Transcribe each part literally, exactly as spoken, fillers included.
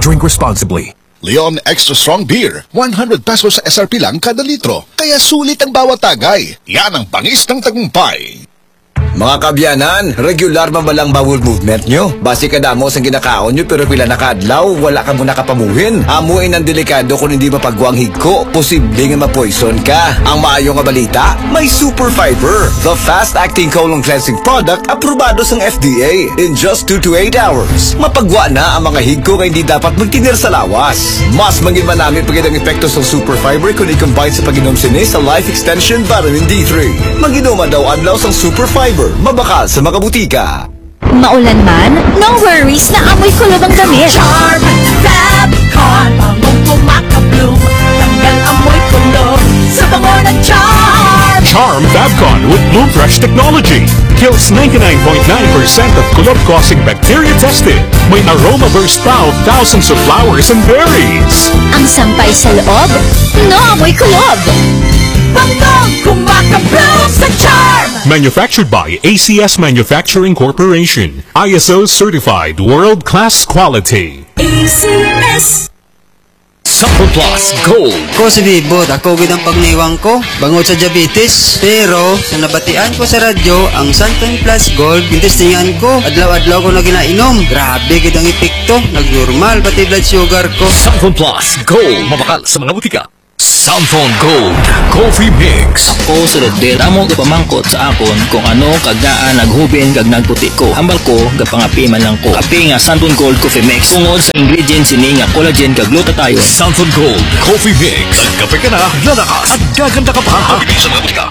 Drink responsibly. Leon Extra Strong Beer, one hundred pesos sa S R P lang kada litro. Kaya sulit ang bawat tagay. Yan ang pangis ng tagumpay. Mga kabyanan, regular man ba lang bowel movement nyo? Basi ka damo sa ginakaon nyo pero pila nakadlaw, wala ka muna kapamuhin. Amuin ang delikado kung hindi mapagwang higko, posible nga ma-poison ka. Ang maayo nga balita, may Super Fiber, the fast-acting colon cleansing product aprobado sa F D A. In just two to eight hours, mapagwa na ang mga higko nga hindi dapat magtinir sa lawas. Mas mangin man namin pagid ang epekto sa Super Fiber kung i-combine sa pag-inom sini sa Life Extension Vitamin D three. Mag-inuman daw adlaw sa Super Fiber. Mabakal sa mga butika. Maulan man, no worries na amoy kulob ang damit. Charm Fabcon, bangong kumaka-bloom. Tanggal amoy kulob sa bango ng Charm. Charm Fabcon with Bloom Fresh technology. Kills ninety-nine point nine percent of kulob-causing bacteria tested. May aroma burst pa of thousands of flowers and berries. Ang sampay sa loob, no amoy kulob. Bangong kumaka-bloom sa Charm. Manufactured by A C S Manufacturing Corporation. I S O certified world-class quality. A C S Sample Plus Gold. Ko si Bibot, ako gid ang pagniwang ko bangod sa diabetes. Pero sa nabatian ko sa radyo, ang Santon Plus Gold intestingan ko. Adlaw-adlaw ko na ginainom. Grabe gid ang epekto, nagnormal pati blood sugar ko. Sample Plus Gold. Mabakal sa mga butika. Samphone Gold Coffee Mix. Ako sa Redder, amo gapamangkot sa akon kung ano kagdaan naghubin kag nagputi ko. Hambal ko gapangapiman lang ko. Kape nga Samphone Gold Coffee Mix. Tungod sa ingredients ini nga collagen kag glutathione. Samphone Gold Coffee Mix. Kape ka na, lalakas at gaganda ka pa. Mabilis sa mga butika.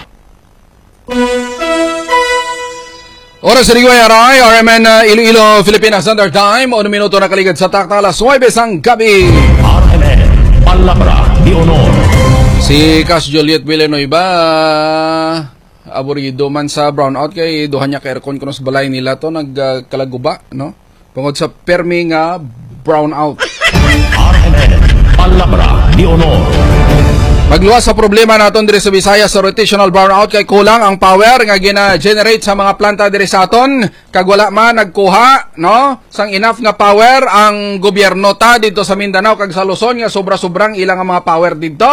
Oras sa Ligway Aray, R M N uh, Iloilo, Philippines Standard Time. O minuto na kaligad sa takta, alas nuwebe ang gabi. R M N Palabra de Honor. Si Cass Juliet Villanueva, aburido man sa brownout kay duha niya ka aircon kuno sa balay nila to nagkalaguba, no? Tungod sa permi nga brownout. R M N Palabra de Honor. Magluwas sa problema naton diri sa Visayas sa rotational brownout kay kulang ang power nga gina-generate sa mga planta diri sa aton kag wala man nagkuha, no, sang enough nga power ang gobyerno ta dito sa Mindanao kag sa Luzon nga sobra-sobrang ilang ang mga power dito.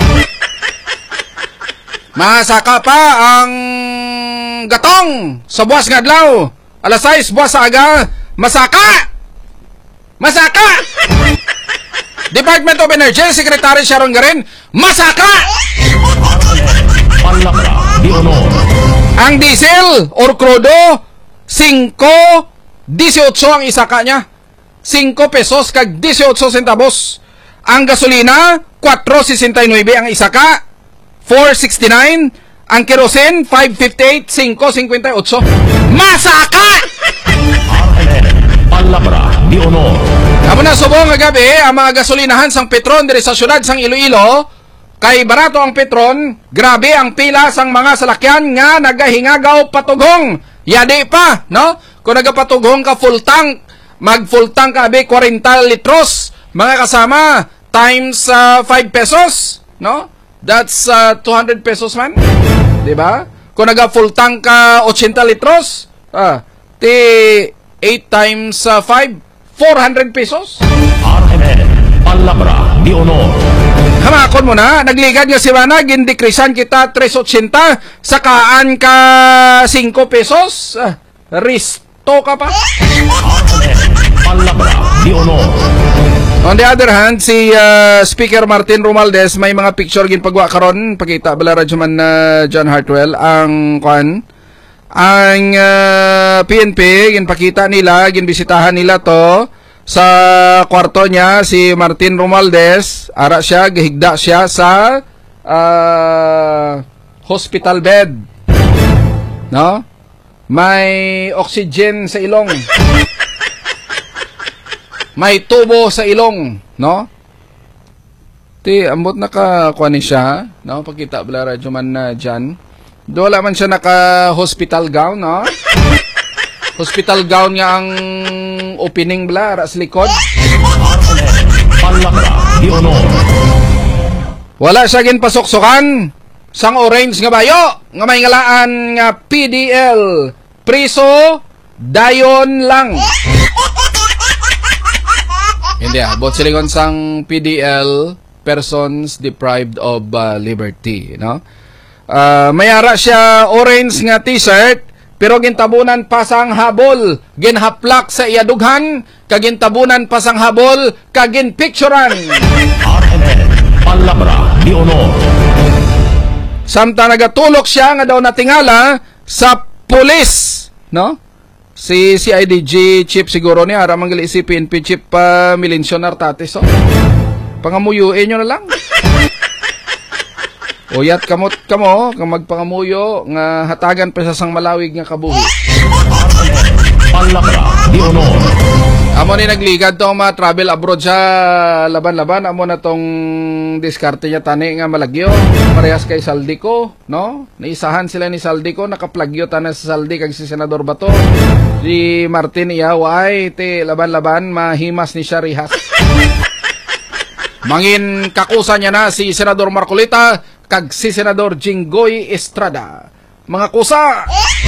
Masaka pa ang gatong sa buwas nga adlaw. Alas sais buwas sa aga, masaka. Masaka. Department of Energy, Secretary Sharon Garin, masaka! Palabra de Honor. Ang diesel or crudo, five eighteen ang isaka niya. five pesos kag eighteen centavos. Ang gasolina, four sixty-nine ang isaka. four sixty-nine. Ang kerosene, five fifty-eight, five fifty-eight. Masaka! Palabra de Honor. Amo na subong nga gabi ang mga gasolinahan sang Petron diri sa syudad sang Iloilo kay barato ang Petron, grabe ang pila sang mga salakyan nga nagahingagaw patugong. Yadi pa, no? Kung nagapatugong ka full tank, mag full tank ka abi forty litros, mga kasama times uh, five pesos, no? That's uh, two hundred pesos man. 'Di ba? Kung naga full tank ka eighty litros, ah, ti eight times uh, five, four hundred pesos. R M N Palabra de Honor. Hamakon mo na, nagligad nga si Mana, gindikrisan kita three eighty, sakaan ka five pesos, ah, risto ka pa. R M N Palabra de Honor. On the other hand, si uh, Speaker Martin Romualdez, may mga picture ginpagwa karon, pakita bala radyo man na uh, John Hartwell, ang kwan, ang uh, P N P, ginpakita nila, ginbisitahan nila to sa kwarto niya, si Martin Romualdez, ara siya, gihigda siya sa uh, hospital bed, no? May oxygen sa ilong, may tubo sa ilong, no? Ti, ambot nakakuha ni siya, no? Pakita bala radyo man na uh, dyan. Do wala man siya naka-hospital gown, no? Hospital gown nga ang opening bla, ara sa likod. Palabra de Honor. Wala siya ginpasok-sokan sang orange nga bayo, nga may ngalaan nga P D L, Priso Dayon lang. Hindi ah, bot silingon sang P D L, persons deprived of uh, liberty, no? Uh, mayara siya orange nga t-shirt, pero gintabunan pa sang habol, ginhaplak sa iyadughan, kagintabunan pa sang habol, kagin picturean. R N N, Palabra de Honor. Samta nagatulok siya nga daw natingala sa pulis, no? Si C I D G chief siguro ni ara manggali si P N P chief pa uh, Milencio Nartates, so. Pangamuyuin nyo na lang. Uyat kamot kamo, kang magpangamuyo nga hatagan pa sa sang malawig nga kabuhi. Palabra de Honor. Amo ni nagligad to mga travel abroad sa laban-laban. Amo na tong diskarte niya tani nga malagyo. Parehas kay Saldico, no? Naisahan sila ni Saldico, nakaplagyo tanan sa Saldi kag si Senador Bato. Si Martin Iyaway, ti laban-laban mahimas ni siya rihas. Mangin kakusa niya na si Senador Marcolita kag si Senador Jinggoy Estrada. Mga kusa!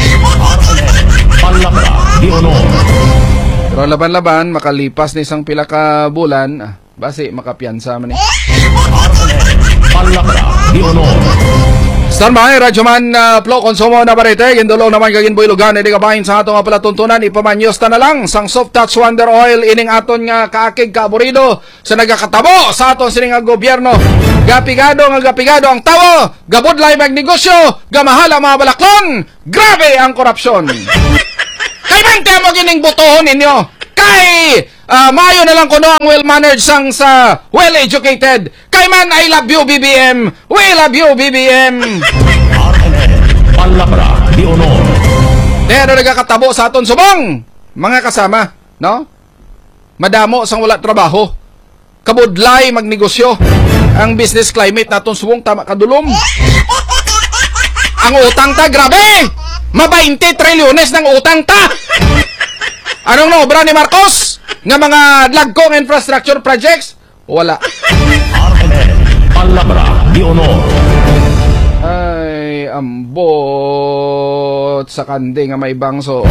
Palabra de Honor. Pero laban-laban, makalipas ni isang pila ka bulan, ah, basi makapiyansa man eh. Palabra de Honor. Stand by, Radyoman uh, Plo, konsumo na barete, gindulong naman kagin builugan, hindi kabahin sa ato nga palatuntunan, ipamanyos ta na lang, sang Soft Touch Wonder Oil, ining aton nga kaakig kaaborido, sa nagakatabo sa aton sining nga gobyerno, gapigado nga gapigado ang tawo, gabudlay magnegosyo, gamahala mga balaklon, grabe ang korupsyon. Kay bante mo gining butohon ninyo, kay uh, mayo na lang kuno ang well-mannered sang sa well-educated. Kay man, I love you B B M, we love you B B M. R N N, Palabra de Honor. Pero nagkakatabo sa aton subong, mga kasama, no? Madamo sang wala trabaho, kabudlay magnegosyo, ang business climate naton subong tama kadulom. Ang utang ta, grabe! Ma-twenty trilyones ng utang ta! Anong naobra ni Marcos? Nga mga lagkong infrastructure projects? Wala. R N N, Palabra de Honor. Ay, ambot sa kandi nga may bangso.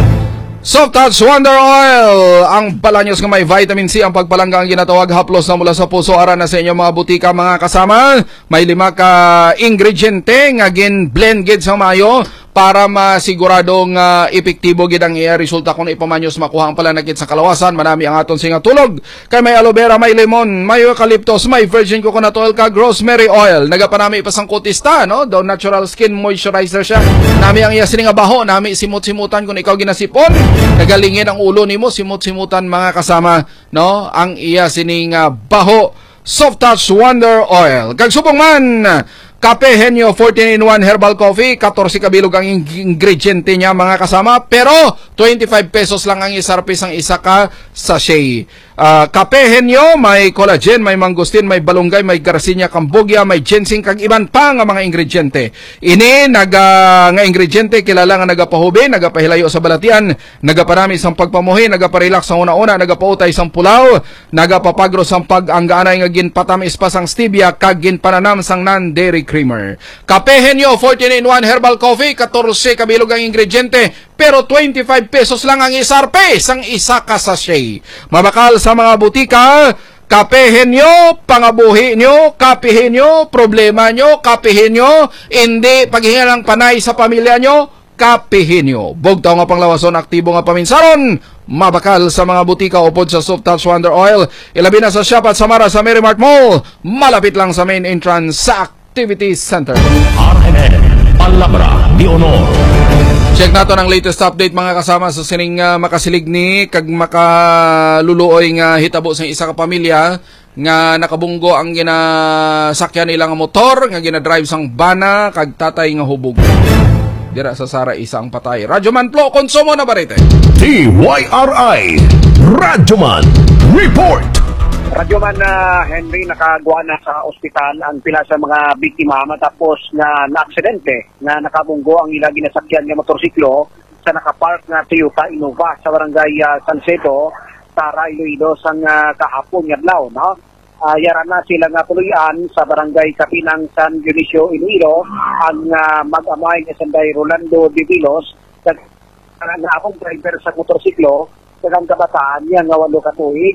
Soft Touch Wonder Oil, ang balanyos nga may vitamin C, ang pagpalangga ang ginatawag haplos na mula sa puso. Ara na sa inyo mga butika mga kasama. May lima ka ingrediente nga gin blend gid sa mayo para masiguradong uh, epektibo gid ang iya resulta kung ipamanyos makuha ang palanakit sa kalawasan. Manami ang aton singa tulog. Kay may aloe vera, may lemon, may eucalyptus, may virgin coconut oil kag rosemary oil. Nagapanami ipasang kutista, no? Daw natural skin moisturizer siya. Nami ang iya sining baho, nami simut-simutan kung ikaw ginasipon. Nagalingin ang ulo nimo, simut-simutan mga kasama, no? Ang iya sining uh, baho. Soft Touch Wonder Oil. Kag subong man, Kape Henyo fourteen in one Herbal Coffee, fourteen kabilog ang ingrediente niya mga kasama, pero twenty-five pesos lang ang isarpis ang isa ka sachet. Uh, Kape Henyo, may collagen, may mangustin, may balunggay, may garcinia, cambogia, may ginseng, kag iban pa nga mga ingrediente. Ini naga nga ingrediente kilala nga nagapahubi, nagapahilayo sa balatian, nagaparami sang pagpamuhi, nagaparelax sa una-una, nagapautay sang pulaw, nagapapagro sang pag-anggaanay nga ginpatamis pa sang stevia, kag ginpananam sang non-dairy creamer. Kape Henyo fourteen in one Herbal Coffee, fourteen kabilog ang ingrediente, pero twenty-five pesos lang ang isarpe sang isa ka sachet. Mabakal sa mga butika, kapehin nyo, pangabuhi nyo, kapihin nyo, problema nyo, kapihin nyo, hindi paghinga ng panay sa pamilya nyo, kapihin nyo. Bugtaw nga panglawason, aktibo nga paminsaron, mabakal sa mga butika upod sa Soft Touch Wonder Oil, ilabi na sa shop at Samara sa Merrimart Mall, malapit lang sa main entrance sa Activity Center. R N N, Palabra de Honor. Check nato ang latest update mga kasama sa sining uh, makasilig ni kag makaluluoy nga hitabo sa isa ka pamilya nga nakabunggo ang ginasakyan nilang motor nga ginadrive sang bana kag tatay nga hubog. Dira sa Sara isang patay. Radyoman Plo, konsumo na barete. T Y R I, Radyoman Report. Radyoman na uh, Henry, nakagawa na sa ospital ang pila sa mga biktima matapos na na-aksidente na nakabunggo ang ilang ginasakyan ng motorsiklo sa nakapark na Toyota Innova sa barangay uh, San Seto, Tara, Iloilo, sang uh, kahapon yadlaw. No? Uh, yaran na sila nga tuluyan sa barangay Kapinang San Dionisio, Iloilo, ang uh, mag-amay na sanday Rolando de Vilos, na uh, akong driver sa motorsiklo, sa kabataan niya nga walo katuig.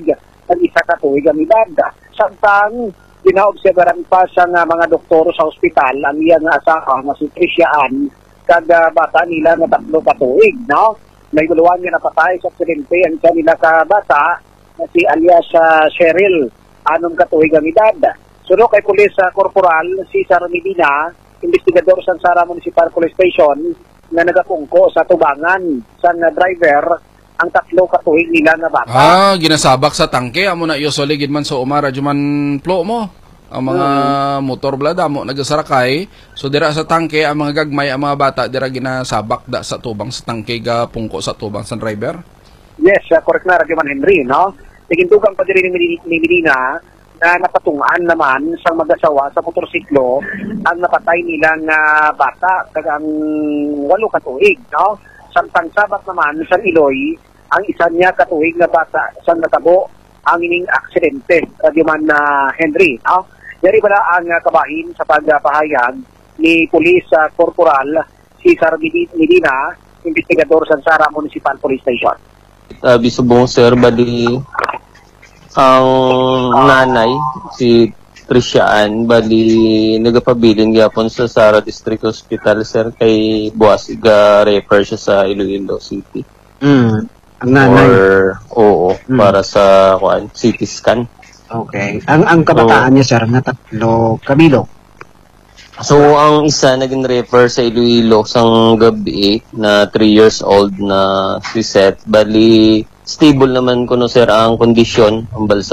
ang isa ka tuig ang edad. Samtang ginaobserbahan pa sa nga mga doktor sa ospital ang iyang asawa nga si Tricia Ann kag uh, bata nila nga tatlo ka tuig, no? May guluhan nga napatay sa aksidente ang kanila ka bata na si alias uh, Cheryl, anong ka tuig ang edad. Suno kay Pulis uh, Corporal Cesar Medina, investigador sa Sara Municipal Police Station na nagapungko sa tubangan sa uh, driver ang tatlo ka tuig nila nga bata. Ah, ginasabak sa tangke amo na usually gid man so umara man plo mo. Ang mga hmm. motor blada mo nagasarakay, so dira sa tangke ang mga gagmay ang mga bata dira ginasabak da sa tubang sa tangke ga pungko sa tubang sa driver. Yes, uh, correct na Radyoman Henry, no? Tigintugang pa diri ni Medina na napatungan naman sa mag-asawa sa motorsiklo ang napatay nilang uh, bata kagang walo ka tuig, no? Samtang sabat naman sa Iloy ang isa niya katuig na bata sa natabo ang ining aksidente, Radyoman uh, Henry, no? Dari bala ang uh, kabahin sa pagpahayag ni Police uh, Corporal Cesar Medina, investigador sa Sara Municipal Police Station. Uh, Bisubong sir, bali ang nanay, si Tricia Ann, bali nagapabilin gyapon sa Sara District Hospital sir kay buwas ga refer siya sa Iloilo City. Mm. Ang nanay. Or oo, mm. para sa kuan C T scan. Okay. Ang ang kabataan so, niya sir na tatlo kabilo. So ang isa naging refer sa Iloilo sang gabi na three years old na si Seth, bali stable naman kuno sir ang kondisyon ang balsa